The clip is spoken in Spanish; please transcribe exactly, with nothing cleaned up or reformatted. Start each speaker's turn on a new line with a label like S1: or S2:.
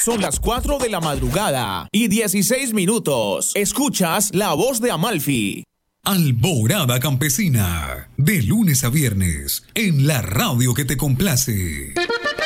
S1: Son las cuatro de la madrugada y dieciséis minutos. Escuchas La Voz de Amalfi.
S2: Alborada Campesina, de lunes a viernes, en la radio que te complace.